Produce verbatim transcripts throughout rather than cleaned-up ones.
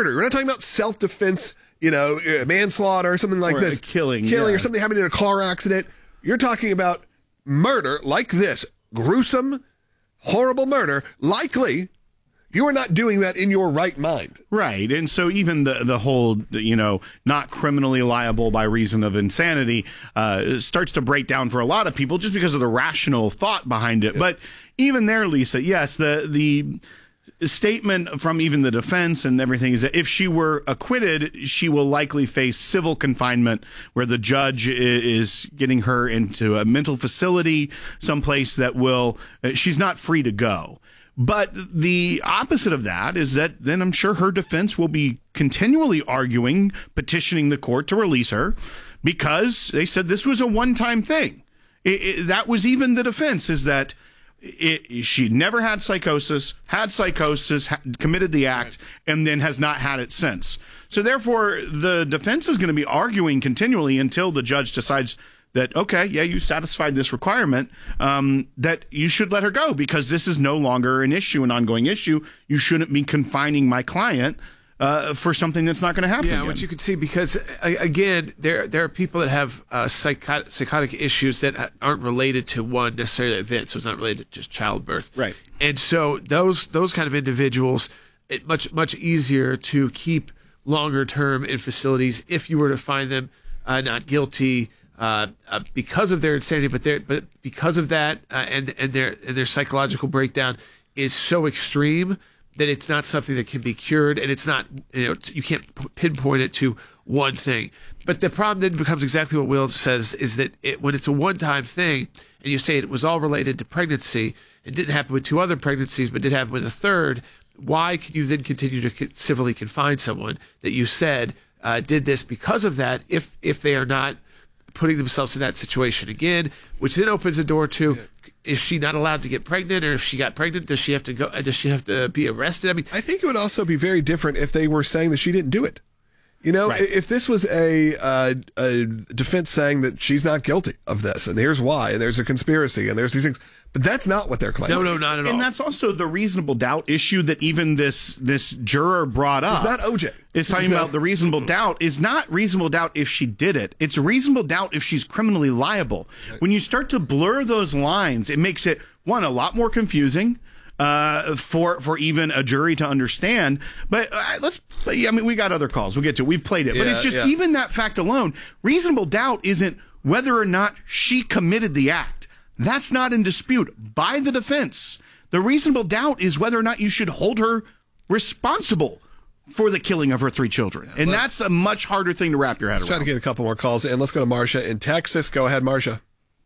murder. We're not talking about self-defense, you know, uh, manslaughter or something like or this. Killing. Killing yeah. or something happening in a car accident. You're talking about murder like this. Gruesome, horrible murder. Likely, you are not doing that in your right mind. Right. And so even the, the whole, you know, not criminally liable by reason of insanity uh, starts to break down for a lot of people just because of the rational thought behind it. Yeah. But even there, Lisa, yes, the the statement from even the defense and everything is that if she were acquitted, she will likely face civil confinement where the judge is getting her into a mental facility, someplace that will, she's not free to go. But the opposite of that is that then I'm sure her defense will be continually arguing, petitioning the court to release her because they said this was a one-time thing. It, it, that was even the defense, is that it, she never had psychosis, had psychosis, ha- committed the act, and then has not had it since. So therefore, the defense is going to be arguing continually until the judge decides that, okay, yeah, you satisfied this requirement, um, that you should let her go because this is no longer an issue, an ongoing issue. You shouldn't be confining my client uh, for something that's not going to happen Yeah, again. what you can see, because, again, there there are people that have uh, psychotic, psychotic issues that aren't related to one necessarily event, so it's not related to just childbirth. Right. And so those those kind of individuals, it's much, much easier to keep longer term in facilities if you were to find them uh, not guilty, Uh, uh, because of their insanity, but their but because of that uh, and and their and their psychological breakdown is so extreme that it's not something that can be cured, and it's not, you know, you can't pinpoint it to one thing. But the problem then becomes exactly what Will says, is that it, when it's a one-time thing, and you say it was all related to pregnancy, it didn't happen with two other pregnancies, but did happen with a third. Why can you then continue to civilly confine someone that you said uh, did this because of that, if if they are not putting themselves in that situation again, which then opens the door to, is she not allowed to get pregnant, or if she got pregnant, does she have to go? Does she have to be arrested? I mean, I think it would also be very different if they were saying that she didn't do it. You know, right. If this was a, uh, a defense saying that she's not guilty of this, and here's why, and there's a conspiracy, and there's these things. But that's not what they're claiming. No, no, not at all. And that's also the reasonable doubt issue that even this this juror brought up. It's not O J. Is talking no. about the reasonable doubt is not reasonable doubt if she did it. It's reasonable doubt if she's criminally liable. When you start to blur those lines, it makes it, one, a lot more confusing uh, for for even a jury to understand. But uh, let's, I mean, we got other calls. We'll get to it. We've played it. Yeah, but it's just yeah. even that fact alone, reasonable doubt isn't whether or not she committed the act. That's not in dispute by the defense. The reasonable doubt is whether or not you should hold her responsible for the killing of her three children. And Let, that's a much harder thing to wrap your head let's around. Let's try to get a couple more calls in. Let's go to Marcia in Texas. Go ahead, Marcia.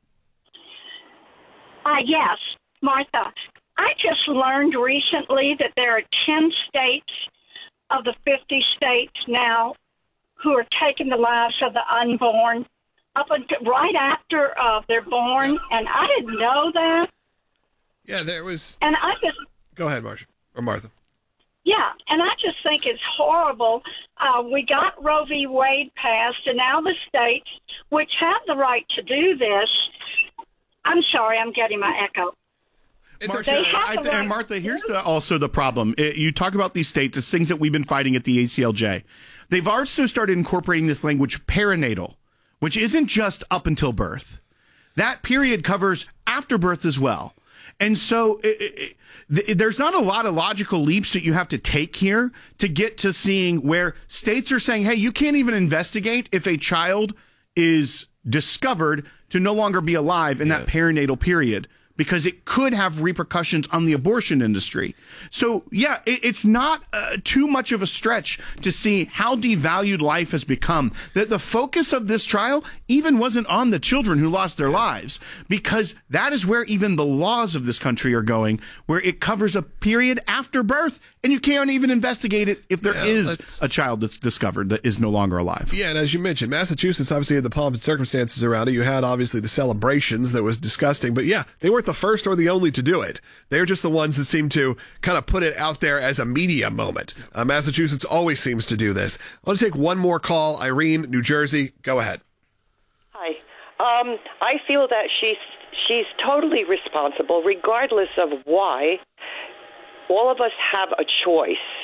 Uh, yes, Martha. I just learned recently that there are ten states of the fifty states now who are taking the lives of the unborn up until right after uh, they're born, yeah. And I didn't know that. Yeah, there was. And I just go ahead, Marcia or Martha. Yeah, and I just think it's horrible. Uh, we got Roe v. Wade passed, and now the states, which have the right to do this. I'm sorry, I'm getting my echo. Marcia, I, right. And Martha, here's the, also the problem. It, you talk about these states, it's things that we've been fighting at the A C L J. They've also started incorporating this language, perinatal, which isn't just up until birth. That period covers after birth as well. And so it, it, it, there's not a lot of logical leaps that you have to take here to get to seeing where states are saying, hey, you can't even investigate if a child is discovered to no longer be alive in yeah. that perinatal period, because it could have repercussions on the abortion industry. So, yeah, it, it's not uh, too much of a stretch to see how devalued life has become. That the focus of this trial even wasn't on the children who lost their lives, because that is where even the laws of this country are going, where it covers a period after birth, and you can't even investigate it if there yeah, is a child that's discovered that is no longer alive. Yeah, and as you mentioned, Massachusetts obviously had the pomp and circumstances around it. You had, obviously, the celebrations that was disgusting. But, yeah, they weren't the first or the only to do it. They're just the ones that seem to kind of put it out there as a media moment. Uh, Massachusetts always seems to do this. I want to take one more call. Irene, New Jersey, go ahead. Hi. Um, I feel that she's she's totally responsible, regardless of why. All of us have a choice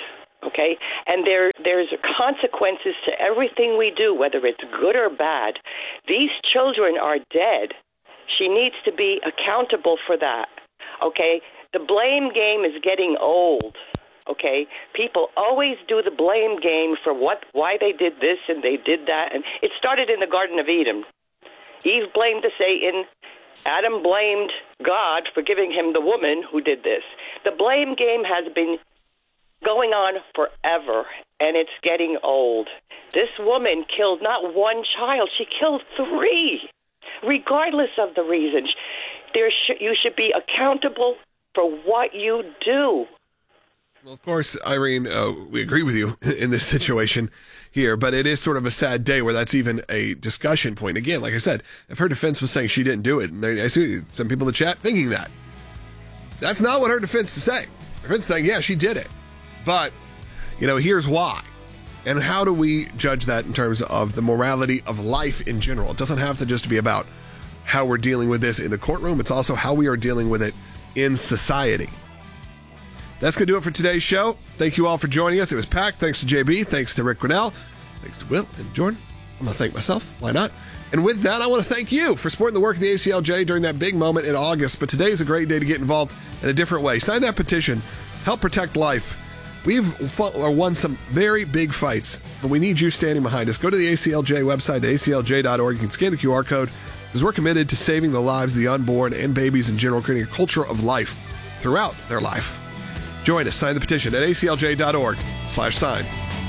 Okay, and there there's consequences to everything we do, whether it's good or bad. These children are dead. She needs to be accountable for that. Okay, the blame game is getting old. Okay, people always do the blame game for what, why they did this and they did that, and it started in the Garden of Eden. Eve blamed the Satan. Adam blamed God for giving him the woman who did this. The blame game has been going on forever, and it's getting old. This woman killed not one child, she killed three, regardless of the reason. There sh- you should be accountable for what you do. Well, of course, Irene, uh, we agree with you in this situation here, but it is sort of a sad day where that's even a discussion point. Again, like I said, if her defense was saying she didn't do it, and I see some people in the chat thinking that. That's not what her defense is saying. Her defense is saying, yeah, she did it. But, you know, here's why. And how do we judge that in terms of the morality of life in general? It doesn't have to just be about how we're dealing with this in the courtroom. It's also how we are dealing with it in society. That's going to do it for today's show. Thank you all for joining us. It was packed. Thanks to J B. Thanks to Rick Grinnell. Thanks to Will and Jordan. I'm going to thank myself. Why not? And with that, I want to thank you for supporting the work of the A C L J during that big moment in August. But today is a great day to get involved in a different way. Sign that petition. Help protect life. We've fought, or won some very big fights, but we need you standing behind us. Go to the A C L J website, A C L J dot org. You can scan the Q R code, because we're committed to saving the lives of the unborn and babies in general, creating a culture of life throughout their life. Join us. Sign the petition at A C L J dot org slash sign.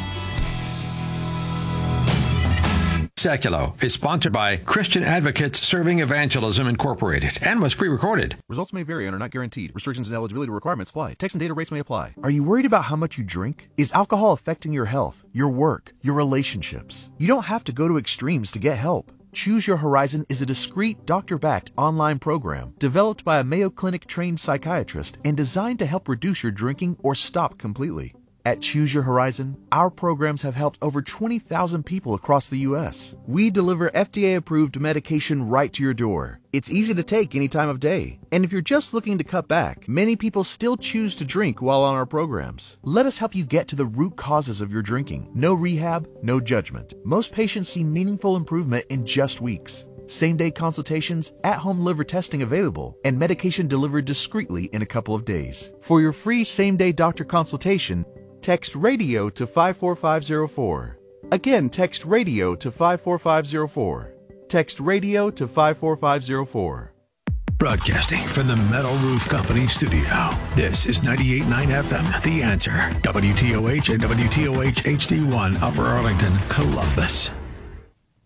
Seculo is sponsored by Christian Advocates Serving Evangelism Incorporated and was pre-recorded. Results may vary and are not guaranteed. Restrictions and eligibility requirements apply. Text and data rates may apply. Are you worried about how much you drink? Is alcohol affecting your health, your work, your relationships? You don't have to go to extremes to get help. Choose Your Horizon is a discreet, doctor-backed online program developed by a Mayo Clinic-trained psychiatrist and designed to help reduce your drinking or stop completely. At Choose Your Horizon, our programs have helped over twenty thousand people across the U S. We deliver F D A-approved medication right to your door. It's easy to take any time of day. And if you're just looking to cut back, many people still choose to drink while on our programs. Let us help you get to the root causes of your drinking. No rehab, no judgment. Most patients see meaningful improvement in just weeks. Same-day consultations, at-home liver testing available, and medication delivered discreetly in a couple of days. For your free same-day doctor consultation, text RADIO to five four five zero four. Again, text RADIO to five four five zero four. Text RADIO to five four five zero four. Broadcasting from the Metal Roof Company studio. This is ninety-eight point nine F M, The Answer. W T O H and W T O H H D one, Upper Arlington, Columbus.